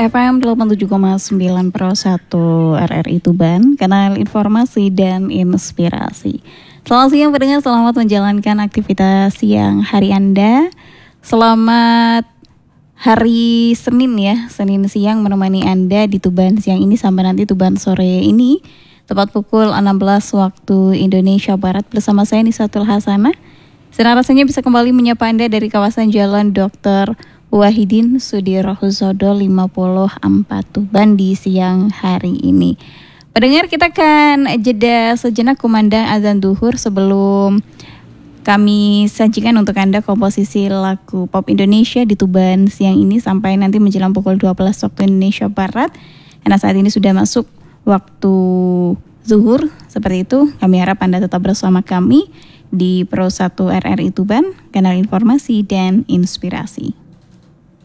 FM 87,9 Pro 1 RRI Tuban, kanal informasi dan inspirasi. Selamat siang pendengar, selamat menjalankan aktivitas siang hari Anda. Selamat hari Senin ya, Senin siang menemani Anda di Tuban siang ini sampai nanti Tuban sore ini. Tepat pukul 16 waktu Indonesia Barat bersama saya Nisatul Hasanah. Senang rasanya bisa kembali menyapa Anda dari kawasan Jalan Dr. Wahidin Sudirohusodo 54 Tuban di siang hari ini. Pendengar, kita akan jeda sejenak kumandang azan duhur sebelum kami sajikan untuk Anda komposisi lagu pop Indonesia di Tuban siang ini sampai nanti menjelang pukul 12 waktu Indonesia Barat. Karena saat ini sudah masuk waktu zuhur, seperti itu. Kami harap Anda tetap bersama kami di Pro 1 RRI Tuban, kanal informasi dan inspirasi.